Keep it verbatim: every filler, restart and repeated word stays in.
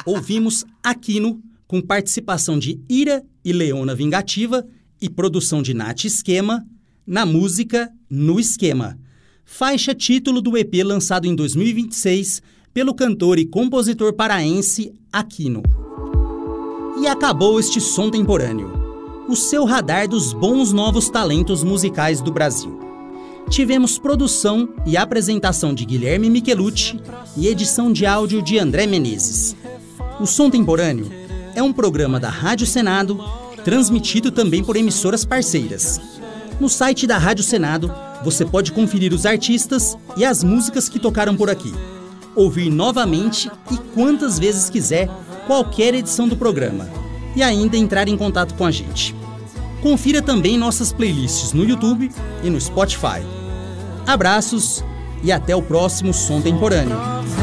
Ouvimos Aquino, com participação de Ira e Leona Vingativa e produção de Nath Esquema, na música No Esquema, faixa título do E P lançado em dois mil e vinte e seis pelo cantor e compositor paraense Aquino. E acabou este Som Temporâneo, o seu radar dos bons novos talentos musicais do Brasil. Tivemos produção e apresentação de Guilherme Michelucci e edição de áudio de André Menezes. O Som Temporâneo é um programa da Rádio Senado, transmitido também por emissoras parceiras. No site da Rádio Senado, você pode conferir os artistas e as músicas que tocaram por aqui, ouvir novamente e quantas vezes quiser qualquer edição do programa e ainda entrar em contato com a gente. Confira também nossas playlists no YouTube e no Spotify. Abraços e até o próximo Som Temporâneo.